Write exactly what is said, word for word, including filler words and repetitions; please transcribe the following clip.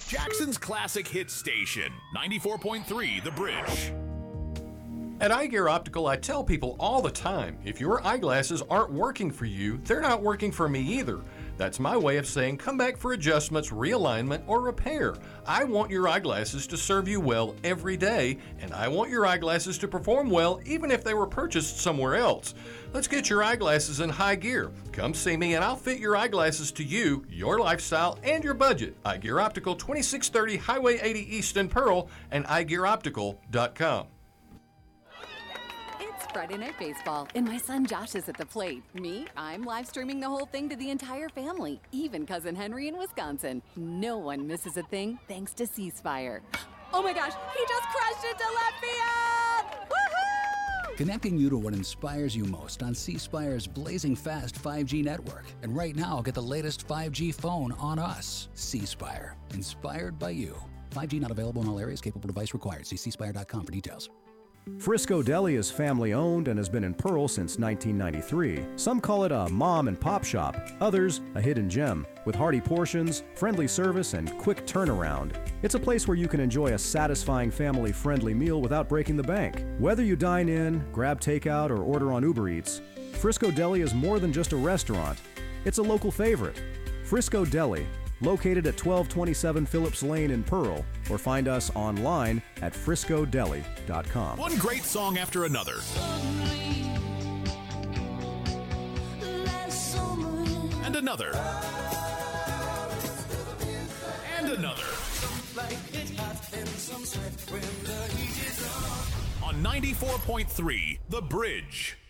Jackson's classic hit station, ninety-four point three The Bridge. At Eye Gear Optical, I tell people all the time, if your eyeglasses aren't working for you, they're not working for me either. That's my way of saying come back for adjustments, realignment, or repair. I want your eyeglasses to serve you well every day, and I want your eyeglasses to perform well even if they were purchased somewhere else. Let's get your eyeglasses in high gear. Come see me and I'll fit your eyeglasses to you, your lifestyle, and your budget. Eye Gear Optical, twenty-six thirty Highway eighty East in Pearl, and eye gear optical dot com. Friday Night Baseball, and my son Josh is at the plate. Me, I'm live streaming the whole thing to the entire family, even cousin Henry in Wisconsin. No one misses a thing thanks to C Spire. Oh my gosh, he just crashed into left field! Woohoo! Connecting you to what inspires you most on C Spire's blazing fast five G network. And right now, get the latest five G phone on us. C Spire, inspired by you. five G not available in all areas. Capable device required. See c spire dot com for details. Frisco Deli is family-owned and has been in Pearl since nineteen ninety-three. Some call it a mom and pop shop, others a hidden gem. With hearty portions, friendly service, and quick turnaround, it's a place where you can enjoy a satisfying family-friendly meal without breaking the bank. Whether you dine in, grab takeout, or order on Uber Eats, Frisco Deli is more than just a restaurant. It's a local favorite. Frisco Deli, located at twelve twenty-seven Phillips Lane in Pearl, or find us online at frisco deli dot com. One great song after another. And another. And another. On ninety-four point three The Bridge.